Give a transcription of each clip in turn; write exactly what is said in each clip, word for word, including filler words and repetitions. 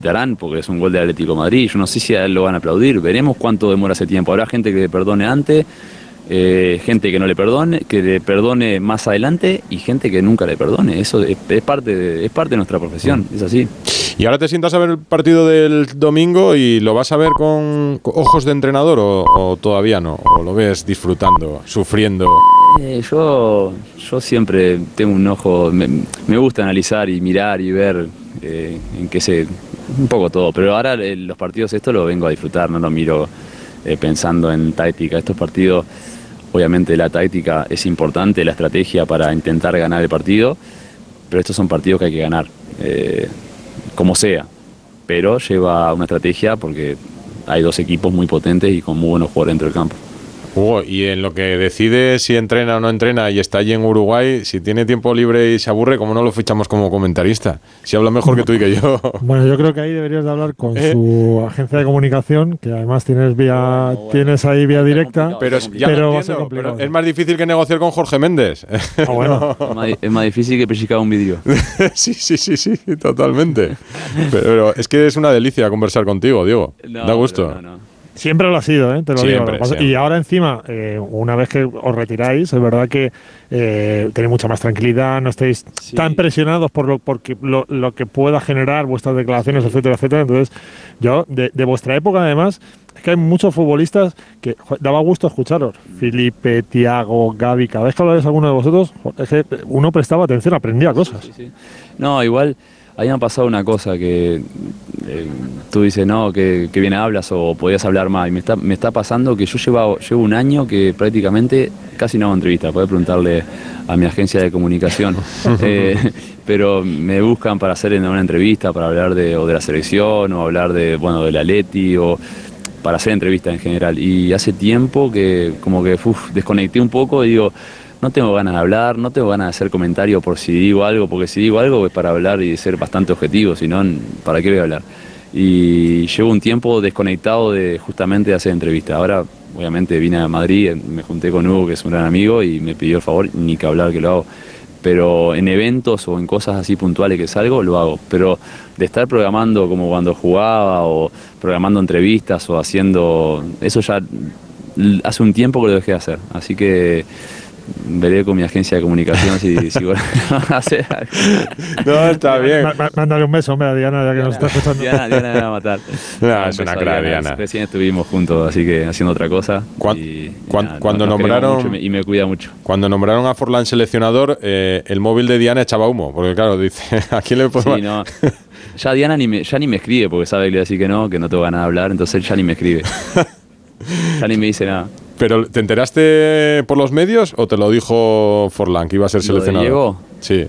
darán porque es un gol del Atlético de Madrid. Yo no sé si a él lo van a aplaudir. Veremos cuánto demora ese tiempo. Habrá gente que le perdone antes, eh, gente que no le perdone, que le perdone más adelante y gente que nunca le perdone. Eso es, es parte de, es parte de nuestra profesión. Es así. Y ahora te sientas a ver el partido del domingo y lo vas a ver con, con ojos de entrenador o, o todavía no, o lo ves disfrutando, sufriendo. Eh, yo, yo siempre tengo un ojo, me, me gusta analizar y mirar y ver eh, en qué se, un poco todo, pero ahora eh, los partidos estos los vengo a disfrutar, no los miro eh, pensando en táctica. Estos partidos, obviamente la táctica es importante, la estrategia para intentar ganar el partido, pero estos son partidos que hay que ganar, eh, como sea, pero lleva una estrategia porque hay dos equipos muy potentes y con muy buenos jugadores dentro del campo. Hugo, y en lo que decide si entrena o no entrena y está allí en Uruguay, si tiene tiempo libre y se aburre, ¿cómo no lo fichamos como comentarista? Si habla mejor que tú y que yo. Bueno, yo creo que ahí deberías de hablar con ¿Eh? su agencia de comunicación, que además tienes vía, bueno, bueno, tienes ahí vía directa. Pero, ya pero, lo entiendo, pero es más difícil que negociar con Jorge Méndez. Ah, bueno. es, más, es más difícil que pellizcar un vidrio. sí, sí, sí, sí, totalmente. Pero es que es una delicia conversar contigo, Diego. No, da gusto. No, no. Siempre lo ha sido, ¿eh? Te lo siempre, digo. Siempre. Y ahora encima, eh, una vez que os retiráis, es verdad que eh, tenéis mucha más tranquilidad, no estáis sí. tan presionados por lo, porque lo, lo que pueda generar vuestras declaraciones, etcétera, etcétera. Entonces, yo, de, de vuestra época además, es que hay muchos futbolistas que joder, daba gusto escucharos. Felipe, Thiago, Gavi, cada vez que habláis alguno de vosotros, es que uno prestaba atención, aprendía cosas. Sí, sí, sí. No, igual... Ahí me ha pasado una cosa que eh, tú dices, no, que, que bien hablas o podías hablar más. Y me está, me está pasando que yo llevo, llevo un año que prácticamente casi no hago entrevistas. Podés preguntarle a mi agencia de comunicación. eh, pero me buscan para hacer una entrevista, para hablar de, o de la selección, o hablar de, bueno, del Atleti, o para hacer entrevistas en general. Y hace tiempo que como que uf, desconecté un poco y digo... No tengo ganas de hablar, no tengo ganas de hacer comentario por si digo algo, porque si digo algo es para hablar y ser bastante objetivo, si no, ¿para qué voy a hablar? Y llevo un tiempo desconectado de justamente de hacer entrevistas. Ahora, obviamente, vine a Madrid, me junté con Hugo, que es un gran amigo, y me pidió el favor, ni que hablar que lo hago. Pero en eventos o en cosas así puntuales que salgo, lo hago. Pero de estar programando como cuando jugaba, o programando entrevistas, o haciendo... Eso ya hace un tiempo que lo dejé de hacer, así que... Veré con mi agencia de comunicación si, si voy a hacer algo. No, está bien. Mándale un beso, hombre, a Diana, ya que Diana, nos está escuchando. Diana, Diana me va a matar. No, es una crack, Diana. Recién estuvimos juntos, así que haciendo otra cosa. Cuan, y, cuan, nada, cuando nos, nos nombraron. Y me, y me cuida mucho. Cuando nombraron a Forlán seleccionador, eh, el móvil de Diana echaba humo. Porque, claro, dice, ¿a quién le puedo.? Sí, no. Ya Diana ni me, ya ni me escribe, porque sabe que le voy a decir que no, que no tengo ganas de hablar, entonces él ya ni me escribe. Ya ni me dice nada. ¿Pero te enteraste por los medios o te lo dijo Forlán que iba a ser seleccionado? ¿Lo de Diego? Sí.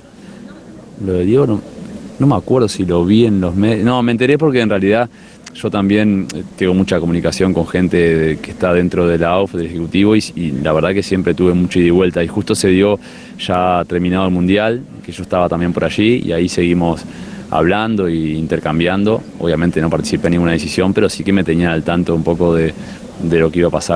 Lo de Diego no, no me acuerdo si lo vi en los medios. No, me enteré porque en realidad yo también tengo mucha comunicación con gente que está dentro de la A U F, del Ejecutivo, y, y la verdad que siempre tuve mucha ida y vuelta. Y justo se dio ya terminado el Mundial, que yo estaba también por allí, y ahí seguimos hablando e intercambiando. Obviamente no participé en ninguna decisión, pero sí que me tenía al tanto un poco de, de lo que iba a pasar.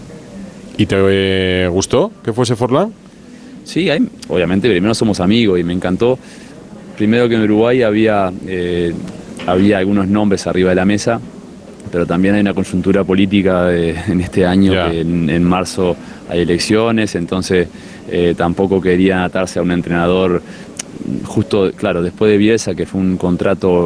¿Y te eh, gustó que fuese Forlán? Sí, hay, obviamente primero somos amigos y me encantó. Primero que en Uruguay había, eh, había algunos nombres arriba de la mesa, pero también hay una coyuntura política de, en este año, yeah. que en, en marzo hay elecciones, entonces eh, tampoco querían atarse a un entrenador. Justo, claro, después de Bielsa, que fue un contrato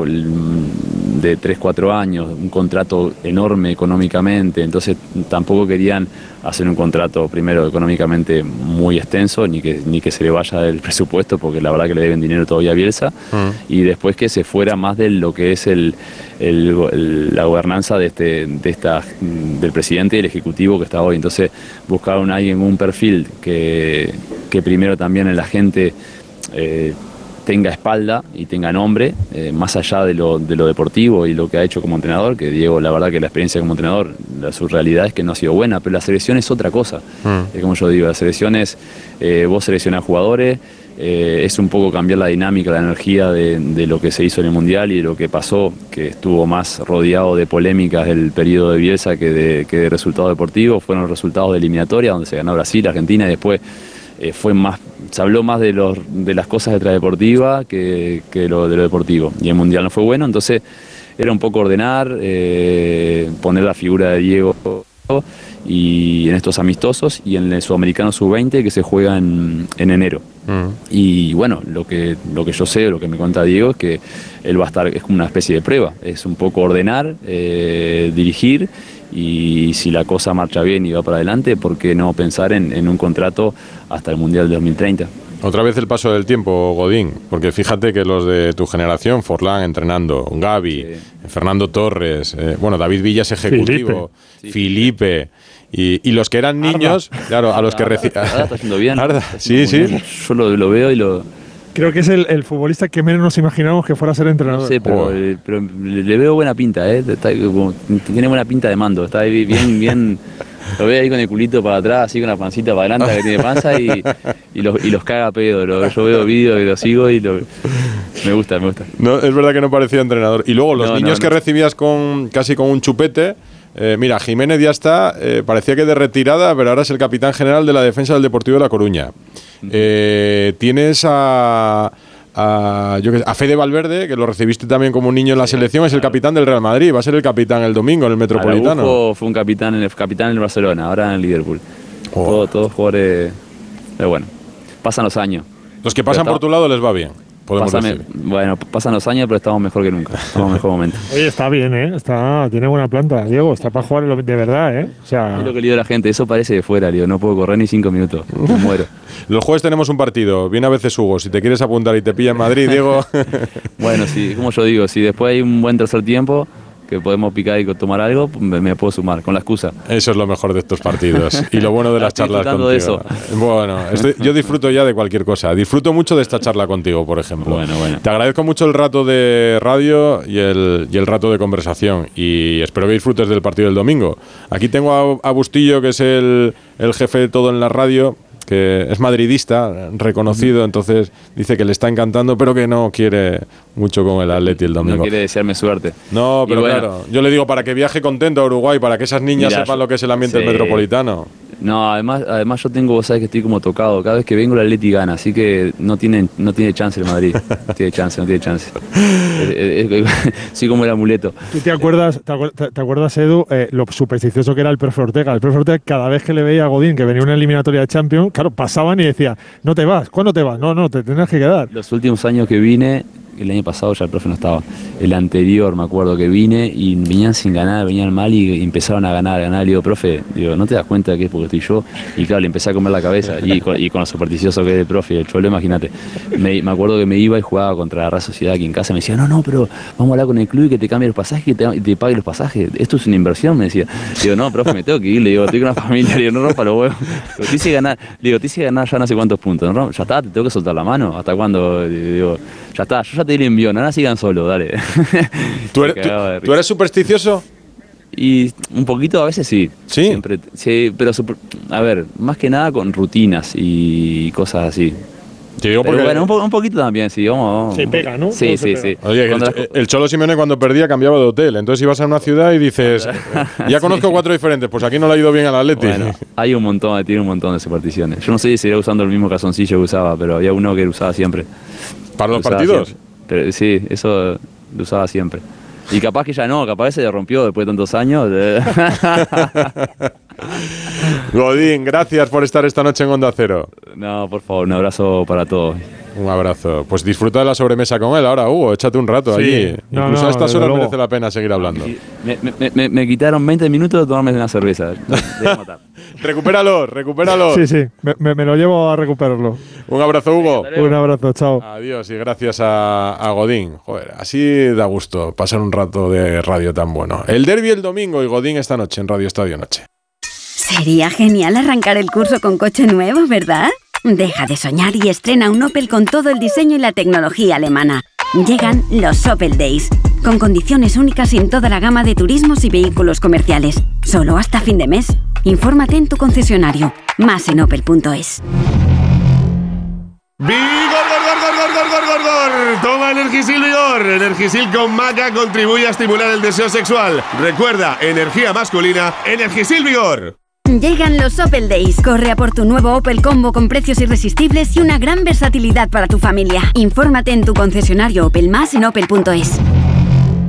de tres, cuatro años, un contrato enorme económicamente, entonces tampoco querían hacer un contrato, primero, económicamente muy extenso, ni que, ni que se le vaya del presupuesto, porque la verdad que le deben dinero todavía a Bielsa, uh-huh. y después que se fuera más de lo que es el, el, el, la gobernanza de este, de esta, del presidente y el ejecutivo que está hoy. Entonces buscaron a alguien, un perfil que, que primero también en la gente... Eh, tenga espalda y tenga nombre, eh, más allá de lo, de lo deportivo y lo que ha hecho como entrenador, que Diego, la verdad que la experiencia como entrenador, la, su realidad es que no ha sido buena, pero la selección es otra cosa. Mm. Es como yo digo, la selección es, eh, vos seleccionás jugadores, eh, es un poco cambiar la dinámica, la energía de, de lo que se hizo en el Mundial y de lo que pasó, que estuvo más rodeado de polémicas del periodo de Bielsa que de, que de resultados deportivos. Fueron los resultados de eliminatoria, donde se ganó Brasil, Argentina, y después eh, fue más, se habló más de, los, de las cosas extradeportivas que, que lo, de lo deportivo. Y el Mundial no fue bueno, entonces era un poco ordenar, eh, poner la figura de Diego y en estos amistosos y en el Sudamericano sub veinte que se juega en, en enero. Mm. Y bueno, lo que, lo que yo sé, lo que me cuenta Diego es que él va a estar, es como una especie de prueba, es un poco ordenar, eh, dirigir, y si la cosa marcha bien y va para adelante, ¿por qué no pensar en, en un contrato hasta el Mundial de dos mil treinta? Otra vez el paso del tiempo, Godín, porque fíjate que los de tu generación, Forlán entrenando, Gavi, sí. Fernando Torres, eh, bueno, David Villas ejecutivo, Felipe, sí. Felipe y, y los que eran niños, Arda. Claro, a los que recibían. Arda está haciendo bien. Arda, sí, sí. Bien. Yo lo, lo veo y lo... Creo que es el, el futbolista que menos nos imaginamos que fuera a ser entrenador. No sé, pero, oh. eh, pero le veo buena pinta, ¿eh? Está, como, tiene buena pinta de mando, está bien, bien... Lo veo ahí con el culito para atrás, así con la pancita para adelante que tiene panza y, y, los, y los caga a pedo. Lo, yo veo vídeos y los sigo y lo, me gusta, me gusta. No, es verdad que no parecía entrenador. Y luego los no, niños no, que no. recibías con casi con un chupete, eh, mira, Jiménez ya está, eh, parecía que de retirada, pero ahora es el capitán general de la defensa del Deportivo de La Coruña. Eh, tienes a... A, yo que sé, a Fede Valverde, que lo recibiste también como un niño en la selección, es el capitán del Real Madrid, va a ser el capitán el domingo en el Metropolitano. Araujo fue un capitán en el capitán en el Barcelona, ahora en el Liverpool. Oh. Todos, todos jugadores, pero bueno, pasan los años. Los que pasan por tu lado les va bien. Podemos Pásame, decir. Bueno, pasan los años, pero estamos mejor que nunca. Estamos en mejor momento. Oye, está bien, ¿eh? Está, tiene buena planta, Diego. Está para jugar de verdad, ¿eh? O sea... Es lo que le digo a la gente. Eso parece de fuera, Diego. No puedo correr ni cinco minutos. Me muero. Los jueves tenemos un partido. Viene a veces Hugo. Si te quieres apuntar y te pilla en Madrid, Diego... Bueno, sí. Como yo digo, si después hay un buen tercer tiempo que podemos picar y tomar algo, me, me puedo sumar, con la excusa. Eso es lo mejor de estos partidos. Y lo bueno de las charlas contigo. De eso. Bueno, estoy, yo disfruto ya de cualquier cosa. Disfruto mucho de esta charla contigo, por ejemplo. Bueno, bueno. Te agradezco mucho el rato de radio y el, y el rato de conversación. Y espero que disfrutes del partido del domingo. Aquí tengo a, a Bustillo, que es el, el jefe de todo en la radio, que es madridista, reconocido, entonces dice que le está encantando, pero que no quiere mucho con el Atleti el domingo. No quiere desearme suerte. No, pero bueno, claro, yo le digo para que viaje contento a Uruguay, para que esas niñas mira, sepan yo, lo que es el ambiente sí. del Metropolitano. No, además, además yo tengo, vos sabés que estoy como tocado. Cada vez que vengo el Atleti gana, así que no tiene, no tiene chance el Madrid. No tiene chance, no tiene chance. Sí, como el amuleto. ¿Tú te acuerdas, te acuerdas, te acuerdas Edu, eh, lo supersticioso que era el profe Ortega? El profe Ortega, cada vez que le veía a Godín, que venía una eliminatoria de Champions, claro, pasaban y decía, no te vas, ¿cuándo te vas? No, no, te tendrás que quedar. Los últimos años que vine, el año pasado ya el profe no estaba. El anterior me acuerdo que vine y venían sin ganar, venían mal y empezaron a ganar, a ganar. Le digo, profe, digo, ¿no te das cuenta de que es porque estoy yo? Y claro, le empecé a comer la cabeza. Y con, y con lo supersticioso que es el profe, el cholo, imagínate. Me, me acuerdo que me iba y jugaba contra la Real Sociedad aquí en casa. Me decía, no, no, pero vamos a hablar con el club y que te cambie los pasajes y te, te pague los pasajes. Esto es una inversión, me decía. Digo, no, profe, me tengo que ir. Le digo, estoy con una familia. Le digo, no rompa los huevos. Pero te hice ganar, le digo, te hice ganar ya no sé cuántos puntos. ¿No? Ya está, te tengo que soltar la mano. ¿Hasta cuándo? Le digo, ya está, yo ya te di el envión, ahora sigan solo, dale. ¿Tú eres, tú, ¿tú eres supersticioso? Y un poquito a veces sí. ¿Sí? Siempre, sí, pero super, a ver, más que nada con rutinas y cosas así. Te digo porque... Pero bueno, un, po un poquito también, sí, vamos, vamos. Se pega, ¿no? Sí, sí, sí. Oye, el, las... el Cholo Simeone cuando perdía cambiaba de hotel, entonces ibas a una ciudad y dices, ya conozco sí. cuatro diferentes, pues aquí no le ha ido bien al Atleti. Bueno, hay un montón, tiene un montón de supersticiones. Yo no sé si seguirá usando el mismo calzoncillo que usaba, pero había uno que usaba siempre. ¿Para los partidos? Siempre. Pero, sí, eso lo usaba siempre. Y capaz que ya no, capaz que se le rompió después de tantos años. Godín, gracias por estar esta noche en Onda Cero. No, por favor, un abrazo para todos. Un abrazo. Pues disfruta de la sobremesa con él ahora, Hugo. Échate un rato sí. allí. No, Incluso no, a estas horas merece la pena seguir hablando. Me, me, me, me quitaron veinte minutos de tomarme una cerveza. Recupéralo, recupéralo. Sí, sí, me, me, me lo llevo a recuperarlo. Un abrazo, Hugo. Un abrazo, chao. Adiós y gracias a, a Godín. Joder, así da gusto pasar un rato de radio tan bueno. El derbi el domingo y Godín esta noche en Radio Estadio Noche. Sería genial arrancar el curso con coche nuevo, ¿verdad? Deja de soñar y estrena un Opel con todo el diseño y la tecnología alemana. Llegan los Opel Days, con condiciones únicas en toda la gama de turismos y vehículos comerciales. Solo hasta fin de mes. Infórmate en tu concesionario. Más en opel punto es. ¡Vigor, gor, gor, gor, gor, gor, gor, gor! Toma Energisil Vigor. Energisil con maca contribuye a estimular el deseo sexual. Recuerda, energía masculina, Energisil Vigor. Llegan los Opel Days. Corre a por tu nuevo Opel Combo con precios irresistibles y una gran versatilidad para tu familia. Infórmate en tu concesionario Opel Más en opel punto es.